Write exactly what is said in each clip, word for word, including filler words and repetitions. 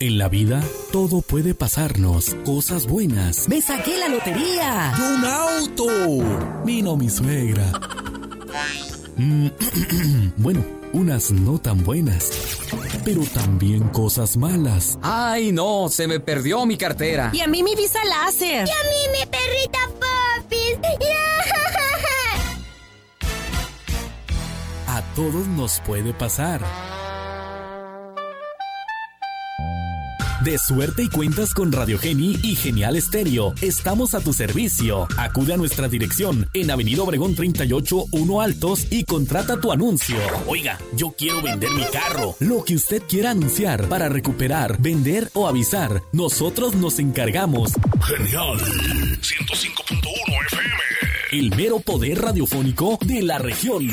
En la vida, todo puede pasarnos, cosas buenas. ¡Me saqué la lotería! ¡Y un auto! Vino mi suegra. Mm, bueno, unas no tan buenas, pero también cosas malas. ¡Ay, no! Se me perdió mi cartera. Y a mí mi visa láser. Y a mí mi perrita Popis. A todos nos puede pasar. De suerte y cuentas con Radio Geni y Genial Estéreo. Estamos a tu servicio. Acude a nuestra dirección en Avenida Obregón treinta y ocho, uno Altos y contrata tu anuncio. Oiga, yo quiero vender mi carro. Lo que usted quiera anunciar para recuperar, vender o avisar, nosotros nos encargamos. Genial ciento cinco punto uno F M. El mero poder radiofónico de la región.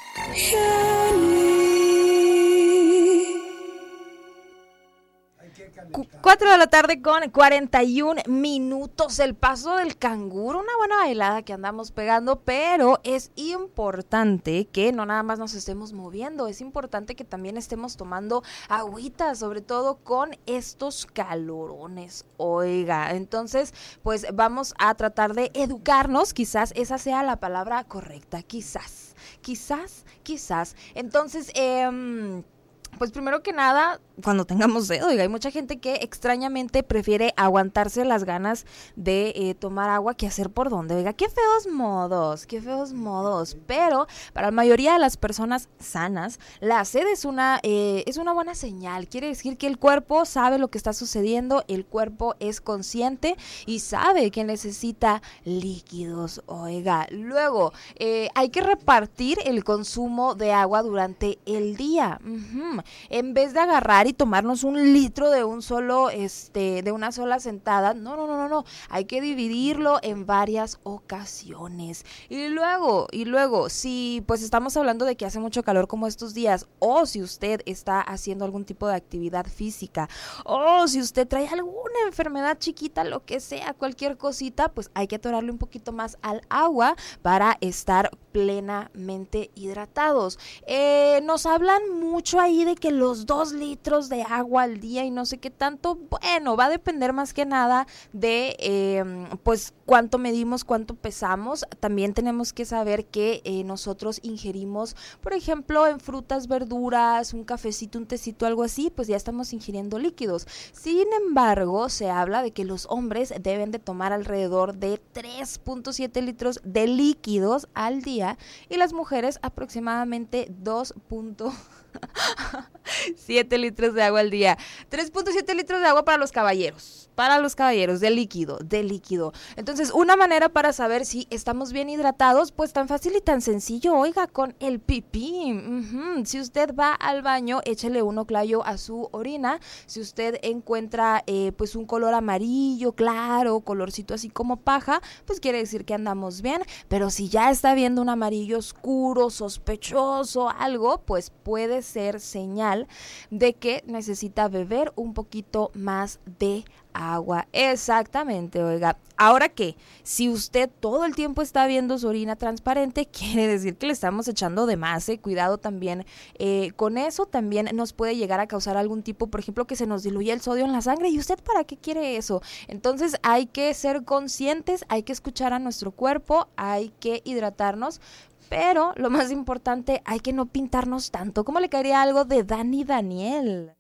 cuatro de la tarde con cuarenta y un minutos, el paso del canguro, una buena bailada que andamos pegando, pero es importante que no nada más nos estemos moviendo, es importante que también estemos tomando agüita, sobre todo con estos calorones, oiga, entonces pues vamos a tratar de educarnos, quizás esa sea la palabra correcta, quizás, quizás, quizás, entonces, eh, pues primero que nada, cuando tengamos sed, oiga, hay mucha gente que extrañamente prefiere aguantarse las ganas de eh, tomar agua que hacer por donde, oiga, qué feos modos, qué feos modos, pero para la mayoría de las personas sanas, la sed es una, eh, es una buena señal, quiere decir que el cuerpo sabe lo que está sucediendo, el cuerpo es consciente y sabe que necesita líquidos, oiga, luego eh, hay que repartir el consumo de agua durante el día, uh-huh. En vez de agarrar y tomarnos un litro de un solo, este, de una sola sentada, no, no, no, no, no, hay que dividirlo en varias ocasiones. Y luego, y luego, si pues estamos hablando de que hace mucho calor como estos días, o si usted está haciendo algún tipo de actividad física, o si usted trae alguna enfermedad chiquita, lo que sea, cualquier cosita, pues hay que atorarle un poquito más al agua para estar plenamente hidratados. Eh, nos hablan mucho ahí de que los dos litros de agua al día y no sé qué tanto, bueno, va a depender más que nada de eh, pues cuánto medimos, cuánto pesamos. También tenemos que saber que eh, nosotros ingerimos, por ejemplo, en frutas, verduras, un cafecito, un tecito, algo así, pues ya estamos ingiriendo líquidos. Sin embargo, se habla de que los hombres deben de tomar alrededor de tres punto siete litros de líquidos al día y las mujeres aproximadamente dos punto siete litros de agua al día. tres punto siete litros de agua para los caballeros, para los caballeros, de líquido, de líquido. Entonces, una manera para saber si estamos bien hidratados, pues tan fácil y tan sencillo, oiga, con el pipí. Uh-huh. Si usted va al baño, échele un oclayo a su orina. Si usted encuentra eh, pues un color amarillo, claro, colorcito así como paja, pues quiere decir que andamos bien. Pero si ya está viendo un amarillo oscuro, sospechoso, algo, pues puede ser señal de que necesita beber un poquito más de agua. Exactamente, oiga. Ahora que si usted todo el tiempo está viendo su orina transparente, quiere decir que le estamos echando de más, ¿eh? Cuidado también eh, con eso. También nos puede llegar a causar algún tipo, por ejemplo, que se nos diluya el sodio en la sangre. ¿Y usted para qué quiere eso? Entonces hay que ser conscientes, hay que escuchar a nuestro cuerpo, hay que hidratarnos. Pero lo más importante, hay que no pintarnos tanto. ¿Cómo le caería algo de Dani Daniel?